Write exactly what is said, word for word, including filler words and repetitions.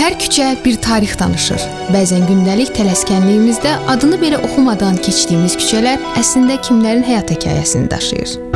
Hər küçə bir tarix danışır. Bəzən gündəlik tələskənliyimizdə adını belə oxumadan keçdiyimiz küçələr əslində kimlərin həyat hekayəsini daşıyır.